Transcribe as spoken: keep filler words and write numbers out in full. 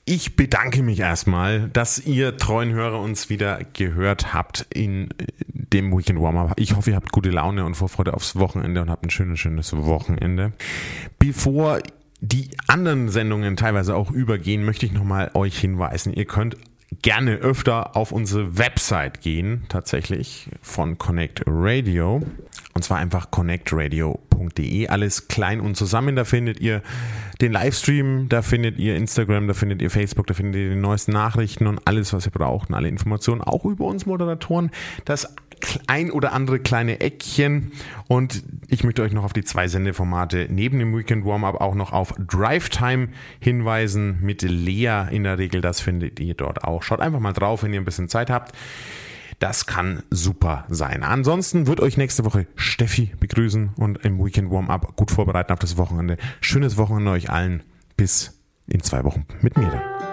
Ich bedanke mich erstmal, dass ihr treuen Hörer uns wieder gehört habt in dem Weekend Warm-Up. Ich hoffe, ihr habt gute Laune und Vorfreude aufs Wochenende und habt ein schönes, schönes Wochenende. Bevor die anderen Sendungen teilweise auch übergehen, möchte ich nochmal euch hinweisen, ihr könnt gerne öfter auf unsere Website gehen, tatsächlich, von Connect Radio. Und zwar einfach connect radio punkt de, alles klein und zusammen. Da findet ihr den Livestream, da findet ihr Instagram, da findet ihr Facebook, da findet ihr die neuesten Nachrichten und alles, was ihr braucht und alle Informationen, auch über uns Moderatoren. Das ein oder andere kleine Eckchen. Und ich möchte euch noch auf die zwei Sendeformate neben dem Weekend Warm-Up auch noch auf Drive Time hinweisen mit Lea in der Regel. Das findet ihr dort auch. Schaut einfach mal drauf, wenn ihr ein bisschen Zeit habt. Das kann super sein. Ansonsten wird euch nächste Woche Steffi begrüßen und im Weekend Warm-Up gut vorbereiten auf das Wochenende. Schönes Wochenende euch allen. Bis in zwei Wochen mit mir dann.